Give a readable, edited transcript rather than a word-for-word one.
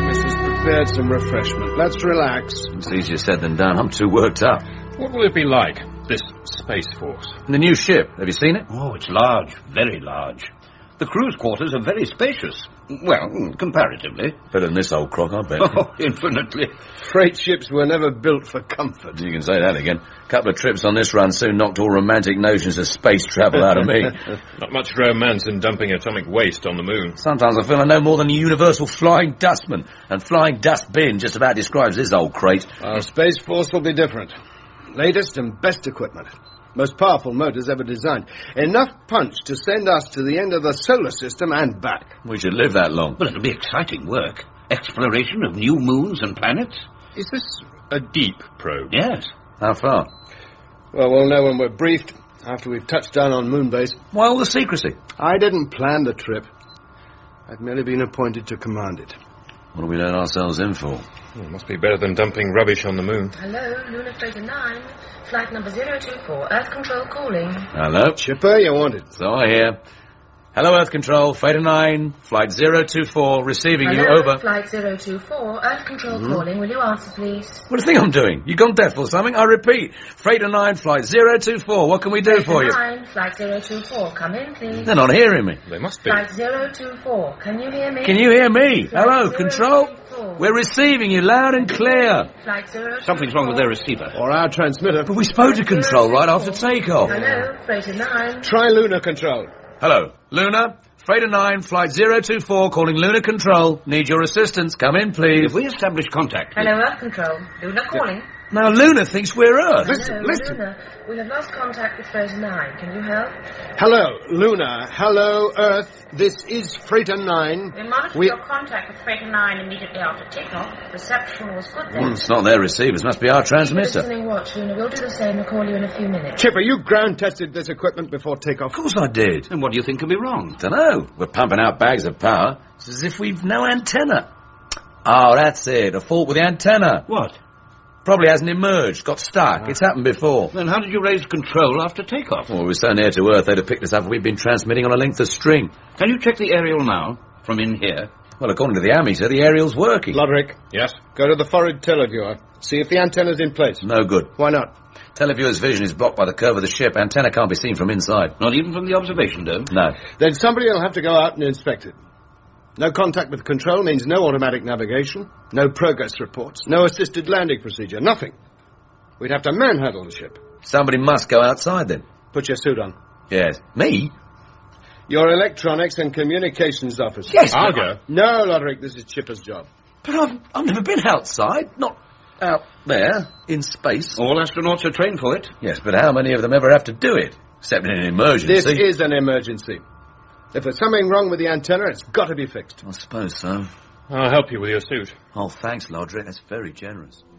Magnus has prepared some refreshment. Let's relax. It's easier said than done. I'm too worked up. What will it be like, this Space Force? The new ship, have you seen it? Oh, it's large, very large. The crew's quarters are very spacious. Well, comparatively. Better than this old crock, I bet. Oh, infinitely. Freight ships were never built for comfort. You can say that again. A couple of trips on this run soon knocked all romantic notions of space travel out of me. Not much romance in dumping atomic waste on the moon. Sometimes I feel I know more than a universal flying dustman, and flying dustbin just about describes this old crate. Our Space Force will be different. Latest and best equipment. Most powerful motors ever designed. Enough punch to send us to the end of the solar system and back. We should live that long. Well, it'll be exciting work. Exploration of new moons and planets. Is this a deep probe? Yes. How far? Well, we'll know when we're briefed, after we've touched down on Moonbase. Why all the secrecy? I didn't plan the trip. I've merely been appointed to command it. What do we let ourselves in for? Well, must be better than dumping rubbish on the moon. Hello, Lunar Freighter 9, flight number 024, Earth Control calling. Hello? Chipper, you wanted. So I hear. Hello, Earth Control, Freighter 9, flight 024, receiving Hello, you over. flight 024, Earth Control calling. Will you answer, please? What do you think I'm doing? You gone deaf or something? I repeat, Freighter 9, flight 024, what can we do for you? Freighter 9, flight 024, come in, please. They're not hearing me. They must be. Flight 024, can you hear me? Can you hear me? Flight Hello, 024. Control? We're receiving you loud and clear. Flight 024. Something's wrong with their receiver. Or our transmitter. But we spoke to Control right after takeoff. Hello, Freighter 9. Try Lunar Control. Hello, Luna, Freighter 9, flight 024, calling Lunar Control. Need your assistance. Come in, please. If we establish contact... Hello, Earth Control. Lunar calling. Now, Luna thinks we're Earth. Listen, listen. Lunar, we have lost contact with Freighter 9. Can you help? Hello, Luna. Hello, Earth. This is Freighter 9. We monitored your contact with Freighter 9 immediately after takeoff. Reception was good then. It's not their receivers. Must be our transmitter. Listening watch, Luna. We'll do the same and call you in a few minutes. Chipper, you ground tested this equipment before takeoff. Of course I did. And what do you think can be wrong? Dunno. We're pumping out bags of power. It's as if we've no antenna. Oh, that's it. A fault with the antenna. What? Probably hasn't emerged. Got stuck. It's happened before. Then how did you raise control after takeoff? Well, we were so near to Earth, they'd have picked us up if we'd been transmitting on a length of string. Can you check the aerial now, from in here? Well, according to the ammeter, the aerial's working. Lodrick, Yes? go to the forward televiewer. See if the antenna's in place. No good. Why not? Televiewer's vision is blocked by the curve of the ship. Antenna can't be seen from inside. Not even from the observation dome? No. Then somebody will have to go out and inspect it. No contact with control means no automatic navigation, no progress reports, no assisted landing procedure, nothing. We'd have to manhandle the ship. Somebody must go outside then. Put your suit on. Yes. Me? You're electronics and communications officer. Yes. I'll go. No, Lodrick, this is Chipper's job. But I've never been outside. Not out there, in space. All astronauts are trained for it. Yes, but how many of them ever have to do it? Except in an emergency. This is an emergency. If there's something wrong with the antenna, it's got to be fixed. I suppose so. I'll help you with your suit. Oh, thanks, Lodrick. That's very generous.